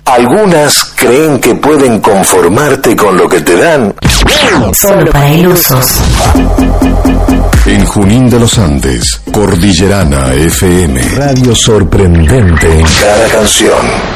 Algunas creen que pueden conformarte con lo que te dan. Solo para ilusos. En Junín de los Andes, Cordillerana FM. Radio sorprendente en cada canción.